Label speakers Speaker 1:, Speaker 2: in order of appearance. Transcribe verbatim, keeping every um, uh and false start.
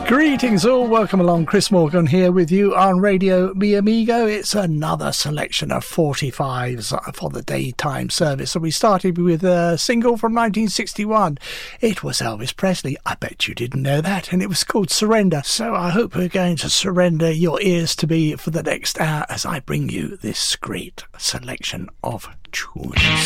Speaker 1: Greetings all, welcome along, Chris Morgan here with you on Radio Mi Amigo. It's another selection of forty-fives for the daytime service. So we started with a single from nineteen sixty-one. It was Elvis Presley. I bet you didn't know that, and it was called Surrender. So I hope we're going to surrender your ears to me for the next hour as I bring you this great selection of tunes.